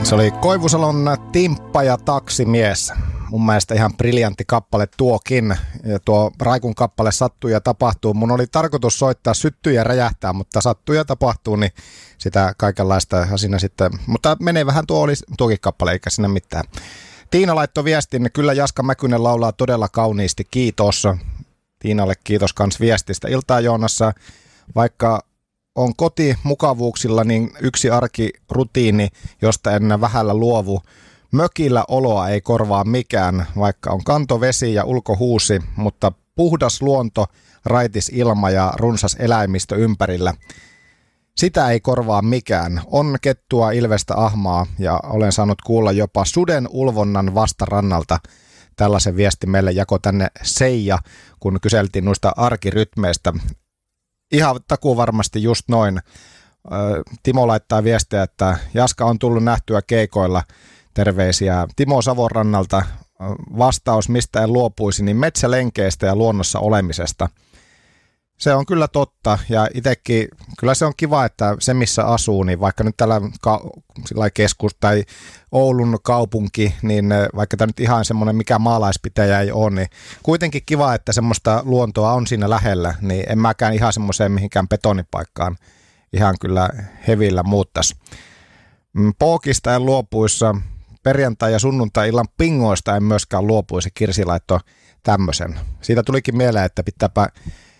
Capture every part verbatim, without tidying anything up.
Se oli Koivusalon Timppa ja taksimies. Mun mielestä ihan briljantti kappale tuokin. Ja tuo Raikun kappale Sattuu ja tapahtuu. Mun oli tarkoitus soittaa Syttyy ja räjähtää, mutta Sattuu ja tapahtuu, niin sitä kaikenlaista siinä sitten. Mutta menee vähän tuo oli tuokin kappale, eikä siinä mitään. Tiina laittoi viestin, kyllä Jaska Mäkynen laulaa todella kauniisti, kiitos. Tiinalle kiitos kans viestistä. Iltaa Joonassa, vaikka on kotimukavuuksilla, niin yksi arkirutiini, josta en vähällä luovu. Mökillä oloa ei korvaa mikään, vaikka on kantovesi ja ulkohuusi, mutta puhdas luonto, raitis ilma ja runsas eläimistö ympärillä. Sitä ei korvaa mikään. On kettua, ilvestä, ahmaa ja olen saanut kuulla jopa suden ulvonnan vastarannalta. Tällaisen viesti meille jako tänne Seija, kun kyseltiin noista arkirytmeistä. Ihan takuu varmasti just noin. Timo laittaa viestiä, että Jaska on tullut nähtyä keikoilla. Terveisiä Timo Savonrannalta. Vastaus, mistä en luopuisi, niin metsälenkeistä ja luonnossa olemisesta. Se on kyllä totta ja itsekin, kyllä se on kiva, että se missä asuu, niin vaikka nyt tällä ka- keskus tai Oulun kaupunki, niin vaikka tämä nyt ihan semmoinen mikä maalaispitäjä ei ole, niin kuitenkin kiva, että semmoista luontoa on siinä lähellä, niin en mäkään ihan semmoiseen mihinkään betonipaikkaan ihan kyllä hevillä muuttaisi. Pookista en luopuissa, perjantai- ja sunnuntai-illan pingoista en myöskään luopuisi, Kirsi laittoi tämmöisen. Siitä tulikin mieleen, että pitääpä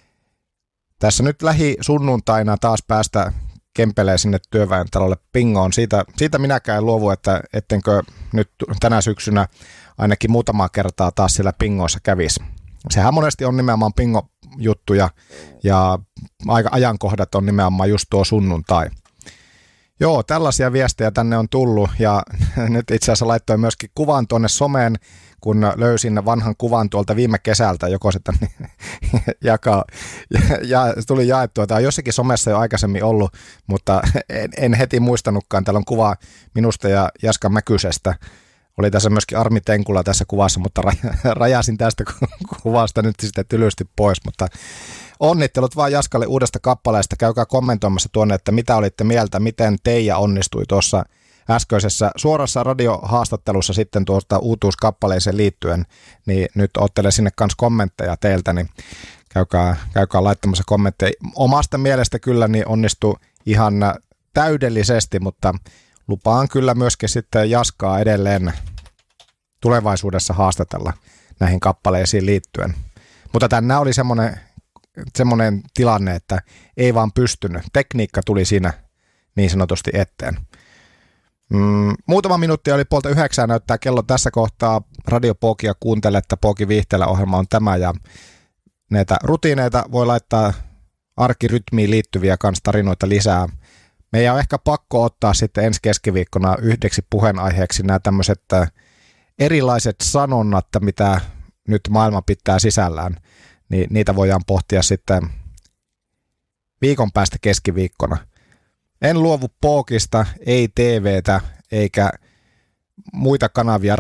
tässä nyt lähi-sunnuntaina taas päästä kempelee sinne työväentalolle pingoon. Siitä, siitä minäkään en luovu, että ettenkö nyt tänä syksynä ainakin muutamaa kertaa taas siellä pingoissa kävisi. Sehän monesti on nimenomaan pingo-juttuja ja aika ajankohdat on nimenomaan just tuo sunnuntai. Joo, tällaisia viestejä tänne on tullut ja nyt itse asiassa laittoi myöskin kuvan tuonne someen, kun löysin vanhan kuvan tuolta viime kesältä, joko se tänne jakaa, ja, ja tuli jaettua. Tämä on jossakin somessa jo aikaisemmin ollut, mutta en, en heti muistanutkaan. Täällä on kuva minusta ja Jaska Mäkysestä. Oli tässä myöskin Armi Tenkula tässä kuvassa, mutta rajasin tästä kuvasta nyt sitten tylysti pois, mutta onnittelut vaan Jaskalle uudesta kappaleesta. Käykää kommentoimassa tuonne, että mitä olitte mieltä, miten Teija onnistui tuossa äskeisessä suorassa radiohaastattelussa sitten tuosta uutuuskappaleeseen liittyen, niin nyt ottelen sinne kanssa kommentteja teiltä, niin käykää, käykää laittamassa kommentteja. Omasta mielestä kyllä niin onnistui ihan täydellisesti, mutta lupaan kyllä myöskin sitten Jaskaa edelleen tulevaisuudessa haastatella näihin kappaleisiin liittyen. Mutta tänään oli semmoinen, semmoinen tilanne, että ei vaan pystynyt. Tekniikka tuli siinä niin sanotusti eteen. Mm, muutama minuutti oli puolta yhdeksää näyttää kello tässä kohtaa. Radio Pookia kuuntele, että Pooki viihteellä ohjelma on tämä ja näitä rutiineita voi laittaa arkirytmiin liittyviä kans tarinoita lisää. Meidän on ehkä pakko ottaa sitten ensi keskiviikkona yhdeksi puheenaiheeksi nämä tämmöiset erilaiset sanonnat, mitä nyt maailma pitää sisällään, niin niitä voidaan pohtia sitten viikon päästä keskiviikkona. En luovu Pookista, ei T V:tä eikä muita kanavia